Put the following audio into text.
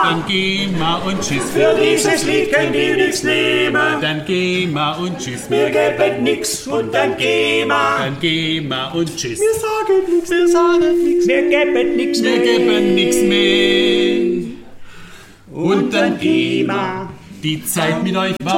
Dann geh mal und tschüss. Für dieses Lied könnt ihr nichts nehmen. Dann geh mal und tschüss. Wir geben nix und dann geh mal. Dann geh mal und tschüss. Wir sagen nix, wir sagen nix. Wir geben nix Wir mehr. geben nix mehr. Und dann geh mal. Die Zeit mit euch war